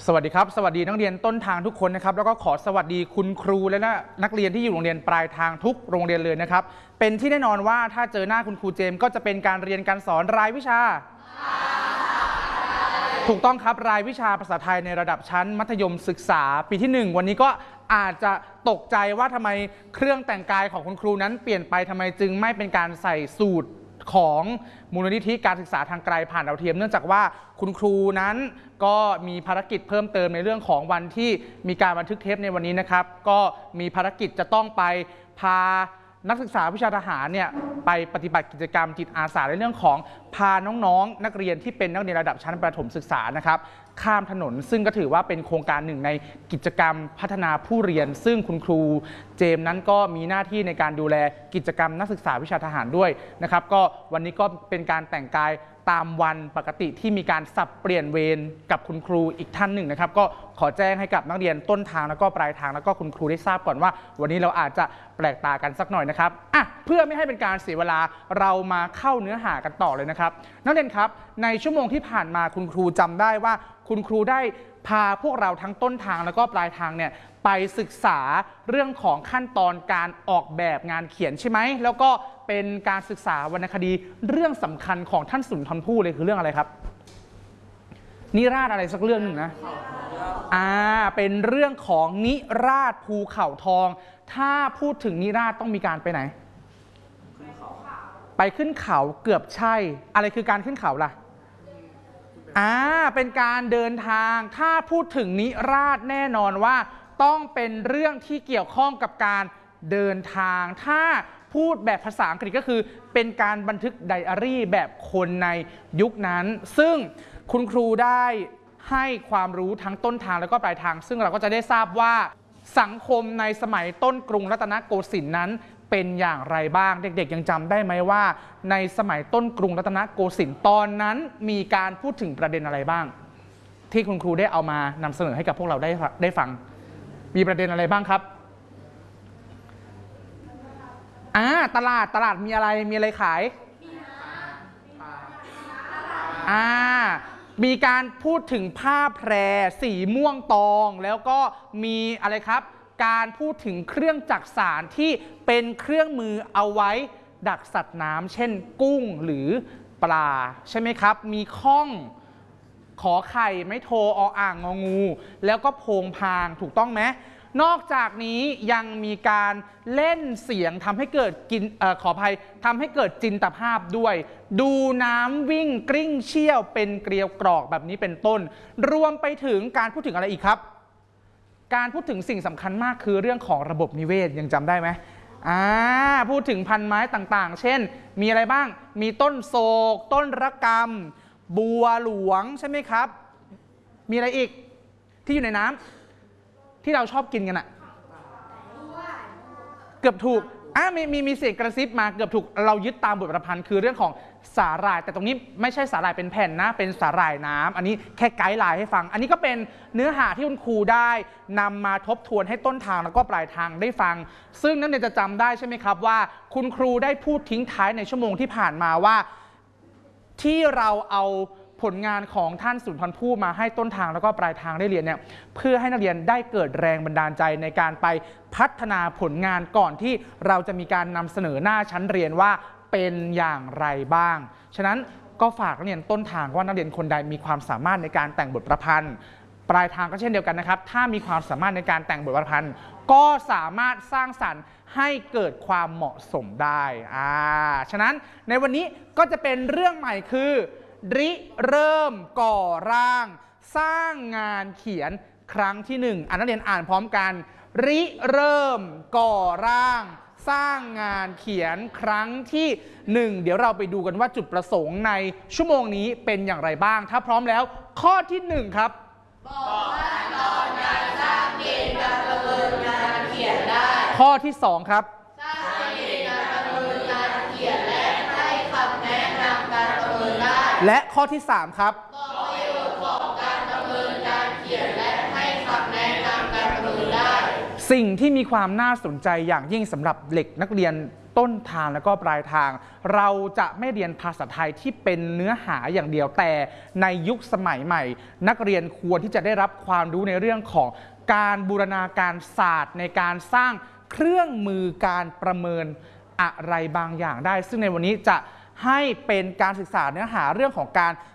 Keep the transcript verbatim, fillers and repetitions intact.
สวัสดีครับสวัสดีนักเรียนต้นทางทุกคนนะครับแล้วก็ขอสวัสดีคุณครูและนักเรียนที่อยู่โรงเรียนปลายทางทุกโรงเรียนเลยนะครับเป็นที่แน่นอนว่าถ้าเจอหน้าคุณครูเจมส์ก็จะเป็นการเรียนการสอนรายวิชาถูกต้องครับรายวิชาภาษาไทยในระดับชั้นมัธยมศึกษาปีที่หนึ่งวันนี้ก็อาจจะตกใจว่าทำไมเครื่องแต่งกายของคุณครูนั้นเปลี่ยนไปทำไมจึงไม่เป็นการใส่สูทของมูลนิธิการศึกษาทางไกลผ่านดาวเทียมเนื่องจากว่าคุณครูนั้นก็มีภารกิจเพิ่มเติมในเรื่องของวันที่มีการบันทึกเทปในวันนี้นะครับก็มีภารกิจจะต้องไปพานักศึกษาวิชาทหารเนี่ยไปปฏิบัติกิจกรรมจิตอาสาในเรื่องของพาน้องๆนักเรียนที่เป็นนักเรียนระดับชั้นประถมศึกษานะครับข้ามถนนซึ่งก็ถือว่าเป็นโครงการหนึ่งในกิจกรรมพัฒนาผู้เรียนซึ่งคุณครูเจมส์นั้นก็มีหน้าที่ในการดูแลกิจกรรมนักศึกษาวิชาทหารด้วยนะครับก็วันนี้ก็เป็นการแต่งกายตามวันปกติที่มีการสับเปลี่ยนเวรกับคุณครูอีกท่านหนึ่งนะครับก็ขอแจ้งให้กับนักเรียนต้นทางแล้วก็ปลายทางแล้วก็คุณครูได้ทราบก่อนว่าวันนี้เราอาจจะแปลกตากันสักหน่อยนะครับอ่ะเพื่อไม่ให้เป็นการเสียเวลาเรามาเข้าเนื้อหากันต่อเลยนะครับนักเรียนครับในชั่วโมงที่ผ่านมาคุณครูจำได้ว่าคุณครูได้พาพวกเราทั้งต้นทางแล้วก็ปลายทางเนี่ยไปศึกษาเรื่องของขั้นตอนการออกแบบงานเขียนใช่ไหมแล้วก็เป็นการศึกษาวรรณคดีเรื่องสำคัญของท่านสุนทรภู่เลยคือเรื่องอะไรครับนิราศอะไรสักเรื่องหนึ่งนะอ่าเป็นเรื่องของนิราศภูเขาทองถ้าพูดถึงนิราศต้องมีการไปไหนไปขึ้นเขาเกือบใช่อะไรคือการขึ้นเขาล่ะอ่าเป็นการเดินทางถ้าพูดถึงนิราศแน่นอนว่าต้องเป็นเรื่องที่เกี่ยวข้องกับการเดินทางถ้าพูดแบบภาษาอังกฤษก็คือเป็นการบันทึกไดอารี่แบบคนในยุคนั้นซึ่งคุณครูได้ให้ความรู้ทั้งต้นทางแล้วก็ปลายทางซึ่งเราก็จะได้ทราบว่าสังคมในสมัยต้นกรุงรัตนโกสินทร์นั้นเป็นอย่างไรบ้างเด็กๆยังจำได้ไหมว่าในสมัยต้นกรุงรัตนโกสินทร์ตอนนั้นมีการพูดถึงประเด็นอะไรบ้างที่คุณครูได้เอามานำเสนอให้กับพวกเราได้ได้ฟังมีประเด็นอะไรบ้างครับอ่าตลาดตลาดมีอะไรมีอะไรขายอ่ามีการพูดถึงผ้าแพรสีม่วงตองแล้วก็มีอะไรครับการพูดถึงเครื่องจักสานที่เป็นเครื่องมือเอาไว้ดักสัตว์น้ำเช่นกุ้งหรือปลาใช่ไหมครับมีข้องขอไข่ไม่โทออ่างงองูแล้วก็โพงพางถูกต้องไหมนอกจากนี้ยังมีการเล่นเสียงทำให้เกิดกินเอ่อขออภัยทำให้เกิดจินตภาพด้วยดูน้ำวิ่งกริ้งเชี่ยวเป็นเกลียวกรอกแบบนี้เป็นต้นรวมไปถึงการพูดถึงอะไรอีกครับการพูดถึงสิ่งสำคัญมากคือเรื่องของระบบนิเวศยังจำได้ไหมอ่าพูดถึงพันไม้ต่างๆเช่นมีอะไรบ้างมีต้นโศกต้นระกำบัวหลวงใช่ไหมครับมีอะไรอีกที่อยู่ในน้ำที่เราชอบกินกันอะเกือบถูกอ่ะมีมีมีเสียงกระซิบมาเกือบถูกเรายึดตามบทประพันธ์คือเรื่องของสาหร่ายแต่ตรงนี้ไม่ใช่สาหร่ายเป็นแผ่นนะเป็นสาหร่ายน้ำอันนี้แค่ไกด์ไลน์ให้ฟังอันนี้ก็เป็นเนื้อหาที่คุณครูได้นำมาทบทวนให้ต้นทางแล้วก็ปลายทางได้ฟังซึ่งนักเรียนจะจำได้ใช่ไหมครับว่าคุณครูได้พูดทิ้งท้ายในชั่วโมงที่ผ่านมาว่าที่เราเอาผลงานของท่านสุนทรภู่มาให้ต้นทางแล้วก็ปลายทางได้เรียนเนี่ยเพื่อให้นักเรียนได้เกิดแรงบันดาลใจในการไปพัฒนาผลงานก่อนที่เราจะมีการนำเสนอหน้าชั้นเรียนว่าเป็นอย่างไรบ้างฉะนั้นก็ฝากนักเรียนต้นทางว่านักเรียนคนใดมีความสามารถในการแต่งบทประพันธ์ปลายทางก็เช่นเดียวกันนะครับถ้ามีความสามารถในการแต่งบทประพันธ์ก็สามารถสร้างสรรค์ให้เกิดความเหมาะสมได้อ่าฉะนั้นในวันนี้ก็จะเป็นเรื่องใหม่คือริเริ่มก่อร่างสร้างงานเขียนครั้งที่หนึ่งอ่านนักเรียนอ่านพร้อมกันริเริ่มก่อร่างสร้างงานเขียนครั้งที่หนึ่งเดี๋ยวเราไปดูกันว่าจุดประสงค์ในชั่วโมงนี้เป็นอย่างไรบ้างถ้าพร้อมแล้วข้อที่หนึ่งครับบอกขั้นตอนการสร้างเกณฑ์การประเมินงานเขียนได้ข้อที่สองครับสร้างเกณฑ์การประเมินงานเขียนและให้คำแนะนำการประเมินได้และข้อที่สามครับบอกประโยชน์ของการประเมินการเขียนและให้คำแนะนำการประเมินได้สิ่งที่มีความน่าสนใจอย่างยิ่งสำหรับเด็กนักเรียนต้นทางแล้วก็ปลายทาง เราจะไม่เรียนภาษาไทยที่เป็นเนื้อหาอย่างเดียวแต่ในยุคสมัยใหม่ นักเรียนควรที่จะได้รับความรู้ในเรื่องของการบูรณาการศาสตร์ในการสร้างเครื่องมือการประเมินอะไรบางอย่างได้ซึ่งในวันนี้จะให้เป็นการศึกษาเนื้อหาเรื่องของการ